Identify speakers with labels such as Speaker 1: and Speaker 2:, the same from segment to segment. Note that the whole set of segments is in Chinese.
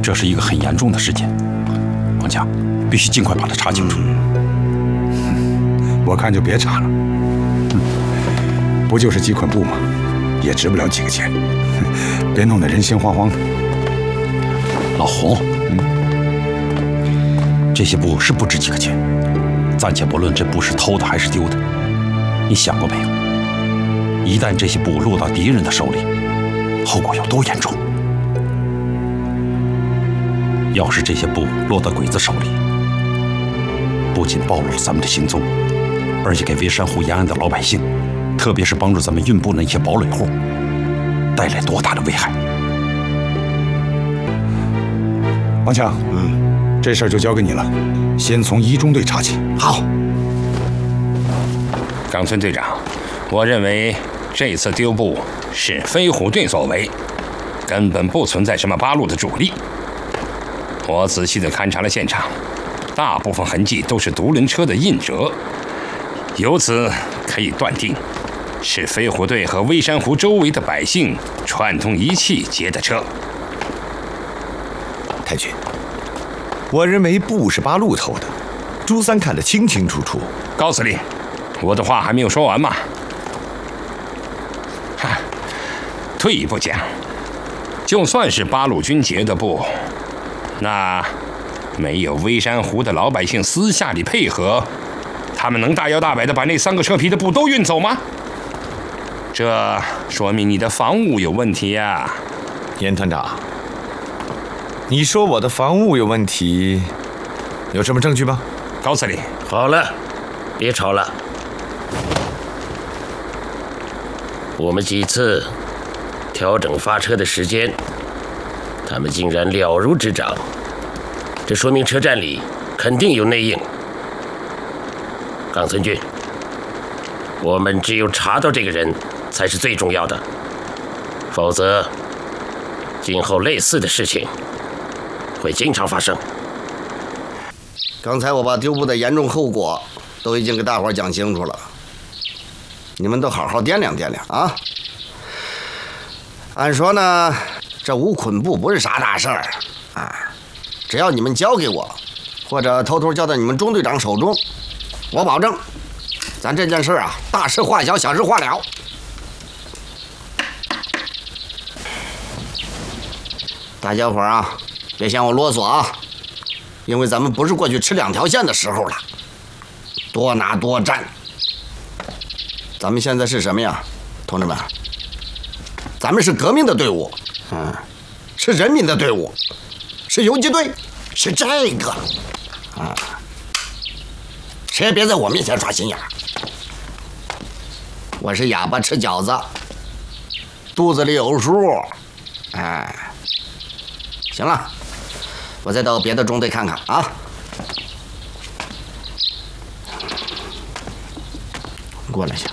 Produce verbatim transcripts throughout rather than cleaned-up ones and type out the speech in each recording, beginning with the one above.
Speaker 1: 这是一个很严重的事件，王强，必须尽快把它查清楚。
Speaker 2: 嗯、我看就别查了，嗯、不就是几捆布吗？也值不了几个钱，别弄得人心惶惶的。
Speaker 1: 老洪，嗯，这些布是不值几个钱，暂且不论这布是偷的还是丢的，你想过没有？一旦这些布落到敌人的手里，后果有多严重？要是这些布落到鬼子手里，不仅暴露了咱们的行踪，而且给微山湖沿岸的老百姓，特别是帮助咱们运布那些堡垒户，带来多大的危害！
Speaker 2: 王强，嗯，这事儿就交给你了，先从一中队查起。
Speaker 3: 好。
Speaker 4: 冈村队长，我认为这次丢布是飞虎队所为，根本不存在什么八路的主力。我仔细地勘察了现场，大部分痕迹都是独轮车的印折，由此可以断定，是飞虎队和微山湖周围的百姓串通一气劫的车。
Speaker 3: 太君，我认为布是八路偷的，朱三看得清清楚楚。
Speaker 4: 高司令，我的话还没有说完嘛。哈，退一步讲，就算是八路军劫的布，那没有微山湖的老百姓私下里配合，他们能大摇大摆地把那三个车皮的布都运走吗？这说明你的防务有问题呀、啊，
Speaker 3: 严团长。你说我的防务有问题，有什么证据吗？
Speaker 4: 高司令，
Speaker 5: 好了，别吵了。我们几次调整发车的时间，他们竟然了如指掌，这说明车站里肯定有内应。冈村君，我们只有查到这个人才是最重要的，否则今后类似的事情会经常发生。
Speaker 6: 刚才我把丢布的严重后果都已经给大伙讲清楚了，你们都好好掂量掂量啊！按说呢，这五捆布不是啥大事儿啊，只要你们交给我，或者偷偷交到你们中队长手中，我保证，咱这件事啊，大事化小，小事化了。大家伙啊，别嫌我啰嗦啊，因为咱们不是过去吃两条线的时候了，多拿多占。咱们现在是什么呀，同志们？咱们是革命的队伍，嗯，是人民的队伍，是游击队，是这个，啊，谁也别在我面前耍心眼儿。我是哑巴吃饺子，肚子里有数，哎。行了，我再到别的中队看看啊。过来一下。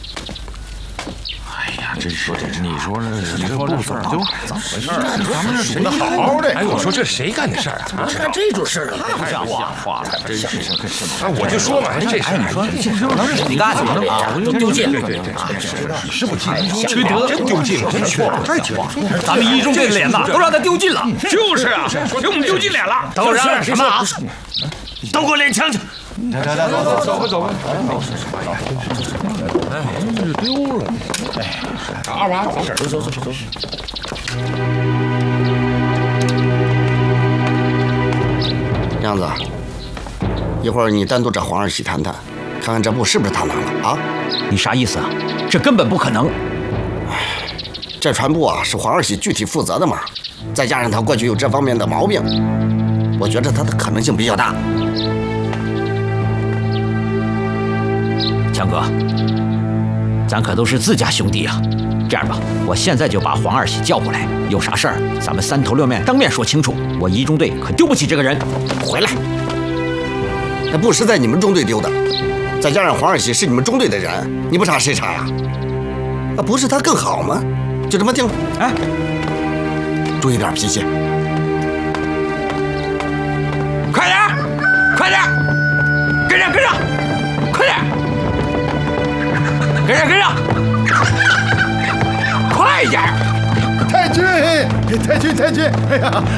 Speaker 7: 哎呀，真是你说这这个不怎么就怎么回事？咱们这数的好好的。
Speaker 4: 哎，我说这谁干的事儿啊？
Speaker 5: 怎么干这种事儿啊？
Speaker 7: 太不像话了，真是。
Speaker 4: 哎，我就说嘛，这事
Speaker 7: 你说这能是你干什么啊？
Speaker 5: 丢尽，
Speaker 4: 对对对，
Speaker 7: 你是不是
Speaker 4: 缺德？真丢尽了，真缺德！
Speaker 7: 太缺德！咱们一中队的脸子都让他丢尽了。
Speaker 4: 就是啊，给我们丢尽脸了。
Speaker 5: 都让什么啊？都给我练枪去！
Speaker 7: 来来来，走走走吧走吧。哎，这就丢了。哎，
Speaker 4: 二娃，走走走走走。
Speaker 6: 样子，一会儿你单独找黄二喜谈谈，看看这布是不是他拿了啊？
Speaker 8: 你啥意思啊？这根本不可能。
Speaker 6: 这船布啊是黄二喜具体负责的嘛，再加上他过去有这方面的毛病，我觉得他的可能性比较大。
Speaker 8: 强哥，咱可都是自家兄弟啊！这样吧，我现在就把黄二喜叫过来，有啥事儿咱们三头六面当面说清楚。我一中队可丢不起这个人。
Speaker 6: 回来，那布是在你们中队丢的，再加上黄二喜是你们中队的人，你不查谁查呀？那不是他更好吗？就这么定了。哎，注意点脾气。
Speaker 8: 快点，快点，跟上，跟上，快点！跟上，跟上，快点！
Speaker 2: 太君，太君，太君！哎呀！